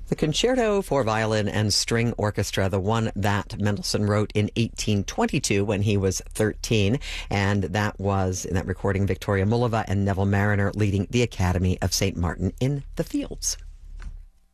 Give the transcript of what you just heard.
The Concerto for Violin and String Orchestra, the one that Mendelssohn wrote in 1822 when he was 13. And that was, in that recording, Victoria Mullova and Neville Marriner leading the Academy of St. Martin in the Fields.